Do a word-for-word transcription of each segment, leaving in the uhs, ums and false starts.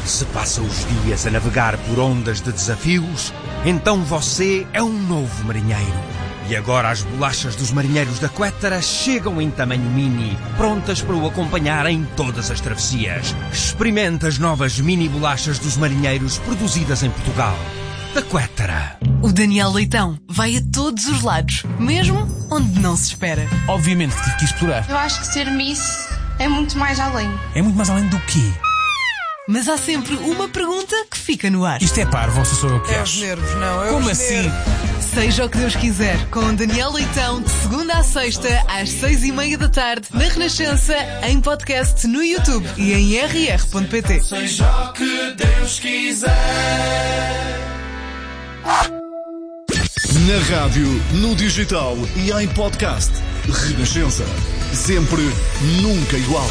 Se passa os dias a navegar por ondas de desafios, então você é um novo marinheiro. E agora as bolachas dos marinheiros da Quettara chegam em tamanho mini, prontas para o acompanhar em todas as travessias. Experimente as novas mini bolachas dos marinheiros produzidas em Portugal. Da Quettara. O Daniel Leitão vai a todos os lados, mesmo onde não se espera. Obviamente que quis explorar. Eu acho que ser Miss é muito mais além. É muito mais além do quê? Mas há sempre uma pergunta que fica no ar. Isto é parvo, ou sou eu que É acho? os nervos, não? É Como os assim? nervos. Seja o que Deus quiser, com Daniel Leitão, de segunda à sexta, às seis e meia da tarde, na Renascença, em podcast no YouTube e em r r ponto p t. Seja o que Deus quiser. Na rádio, no digital e em podcast. Renascença. Sempre, nunca igual.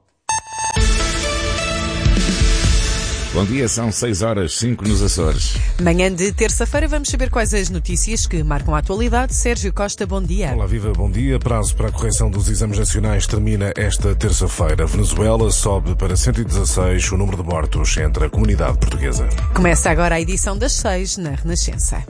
Bom dia, são seis horas, cinco nos Açores. Manhã de terça-feira vamos saber quais as notícias que marcam a atualidade. Sérgio Costa, bom dia. Olá, viva, bom dia. Prazo para a correção dos exames nacionais termina esta terça-feira. Venezuela sobe para cento e dezasseis o número de mortos entre a comunidade portuguesa. Começa agora a edição das seis na Renascença.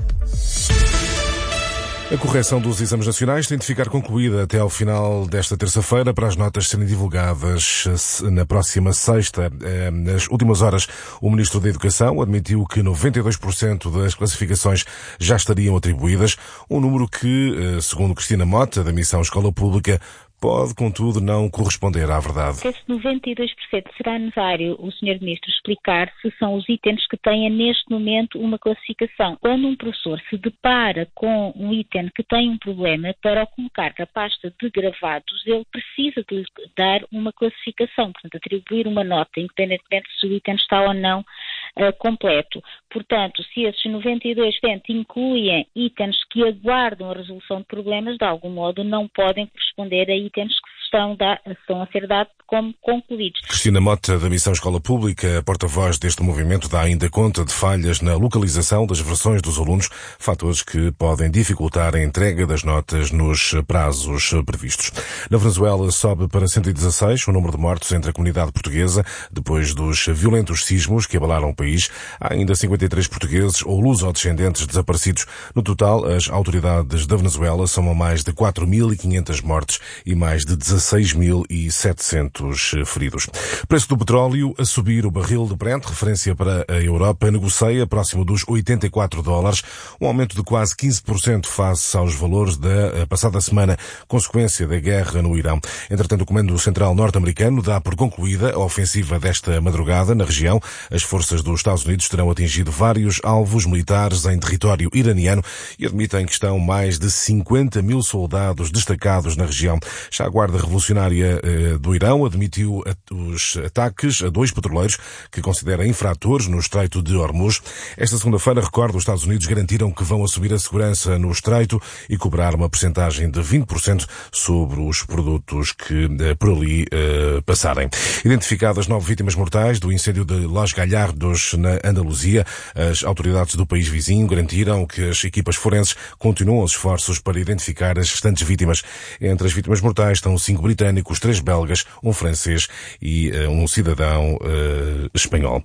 A correção dos exames nacionais tem de ficar concluída até ao final desta terça-feira para as notas serem divulgadas na próxima sexta. Nas últimas horas, o Ministro da Educação admitiu que noventa e dois por cento das classificações já estariam atribuídas, um número que, segundo Cristina Mota, da Missão Escola Pública, pode, contudo, não corresponder à verdade. Esse noventa e dois por cento será necessário o senhor Ministro explicar se são os itens que têm neste momento uma classificação. Quando um professor se depara com um item que tem um problema, para o colocar na pasta de gravados, ele precisa de lhe dar uma classificação, portanto, atribuir uma nota, independentemente se o item está ou não uh, completo. Portanto, se esses noventa e dois por cento incluem itens que aguardam a resolução de problemas, de algum modo não podem corresponder a itens que estão, da, estão a ser dados como concluídos. Cristina Mota, da Missão Escola Pública, a porta-voz deste movimento, dá ainda conta de falhas na localização das versões dos alunos, fatores que podem dificultar a entrega das notas nos prazos previstos. Na Venezuela sobe para cento e dezasseis o número de mortos entre a comunidade portuguesa, depois dos violentos sismos que abalaram o país. Há ainda cinquenta e três portugueses ou luso-descendentes desaparecidos. No total, as autoridades da Venezuela somam mais de quatro mil e quinhentas mortes e mais de dezasseis mil e setecentos feridos. Preço do petróleo a subir. O barril de Brent, referência para a Europa, negocia próximo dos oitenta e quatro dólares, um aumento de quase quinze por cento face aos valores da passada semana, consequência da guerra no Irão. Entretanto, o Comando Central norte-americano dá por concluída a ofensiva desta madrugada na região. As forças dos Estados Unidos terão atingido vários alvos militares em território iraniano e admitem que estão mais de cinquenta mil soldados destacados na região. Já a Guarda Revolucionária eh, do Irão admitiu os ataques a dois petroleiros que considera infratores no Estreito de Hormuz. Esta segunda-feira, recordo, os Estados Unidos garantiram que vão assumir a segurança no Estreito e cobrar uma percentagem de vinte por cento sobre os produtos que eh, por ali eh, passarem. Identificadas nove vítimas mortais do incêndio de Los Gallardos, na Andaluzia, as autoridades do país vizinho garantiram que as equipas forenses continuam os esforços para identificar as restantes vítimas. Entre as vítimas mortais estão cinco britânicos, três belgas, um francês e uh, um cidadão uh, espanhol.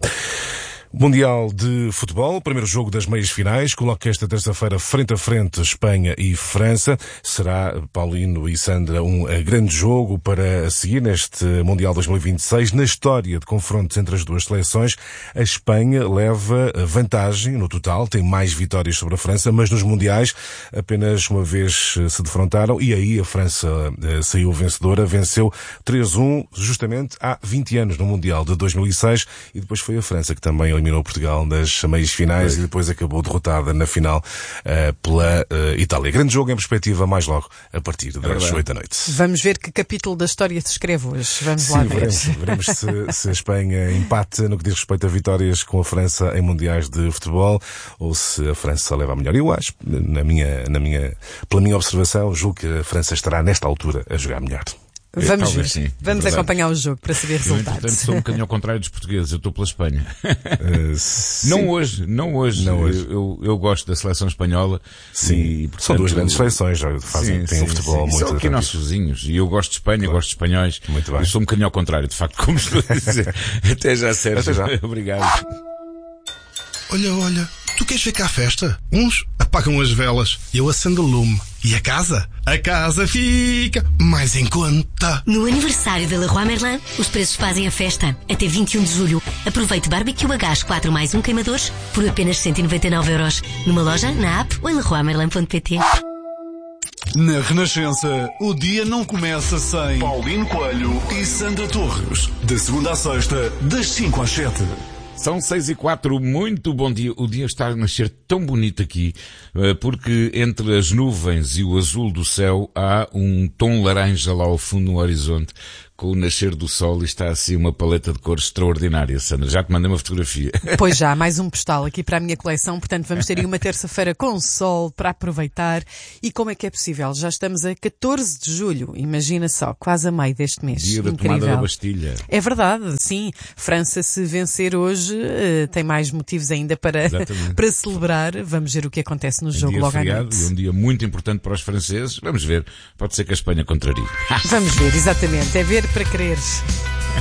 Mundial de Futebol, primeiro jogo das meias finais, coloca esta terça-feira frente a frente Espanha e França. Será, Paulino e Sandra, um grande jogo para seguir neste Mundial dois mil e vinte e seis. Na história de confrontos entre as duas seleções, a Espanha leva vantagem no total, tem mais vitórias sobre a França, mas nos Mundiais apenas uma vez se defrontaram e aí a França saiu vencedora, venceu três a um justamente há vinte anos no Mundial de dois mil e seis e depois foi a França que também eliminou Portugal nas meias finais e depois acabou derrotada na final uh, pela uh, Itália. Grande jogo em perspectiva mais logo a partir das oito da noite. Vamos ver que capítulo da história se escreve hoje. Vamos Sim, lá ver. Veremos, veremos se, se a Espanha empate no que diz respeito a vitórias com a França em mundiais de futebol ou se a França leva a melhor. Eu acho, na minha, na minha, pela minha observação, julgo que a França estará nesta altura a jogar melhor. Vamos Talvez ver. sim, Vamos é acompanhar o jogo para saber Eu, resultados. entretanto, sou um bocadinho ao contrário dos portugueses. Eu estou pela Espanha. Uh, não hoje, não hoje. Não hoje. Eu, eu, eu gosto da seleção espanhola. Sim, e, portanto, são duas grandes seleções. Fazem, sim, têm sim, um futebol sim. muito São aqui nossos vizinhos. E eu gosto de Espanha, claro. Gosto de espanhóis. Muito bem. Eu sou um bocadinho ao contrário, de facto, como estou a dizer. Até já, Sérgio. Até já. Obrigado. Olha, olha, tu queres ver cá a festa? Uns apagam as velas, eu acendo o lume. E a casa? A casa fica mais em conta. No aniversário da Leroy Merlin, os preços fazem a festa. Até vinte e um de julho. Aproveite barbecue a gás quatro mais um queimadores por apenas cento e noventa e nove euros. Numa loja, na app ou em leroy merlin ponto pt. Na Renascença, o dia não começa sem Paulino Coelho e Sandra Torres. De segunda à sexta, das cinco às sete. São seis e quatro, muito bom dia. O dia está a nascer tão bonito aqui, porque entre as nuvens e o azul do céu há um tom laranja lá ao fundo no horizonte. Com o nascer do sol, e está assim uma paleta de cores extraordinária, Sandra. Já te mandei uma fotografia. Pois já, mais um postal aqui para a minha coleção. Portanto, vamos ter aí uma terça-feira com sol para aproveitar. E como é que é possível? Já estamos a catorze de julho. Imagina só, quase a meio deste mês. Dia da Incrível. tomada da Bastilha. É verdade, sim. França, se vencer hoje, tem mais motivos ainda para, para celebrar. Vamos ver o que acontece no um jogo dia logo feriado, à noite. E um dia muito importante para os franceses. Vamos ver. Pode ser que a Espanha contrarie. Vamos ver, exatamente. É ver para quereres.